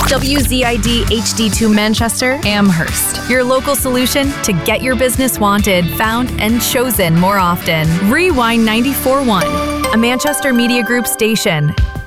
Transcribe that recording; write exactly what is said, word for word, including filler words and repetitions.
W Z I D H D two Manchester, Amherst. Your local solution to get your business wanted, found, and chosen more often. Rewind ninety-four point one, a Manchester Media Group station.